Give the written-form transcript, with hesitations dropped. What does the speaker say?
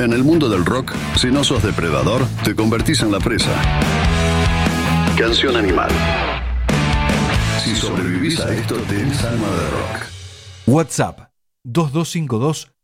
En el mundo del rock, si no sos depredador, te convertís en la presa. Canción Animal. Si sobrevivís a esto, tenés alma de rock. WhatsApp 2252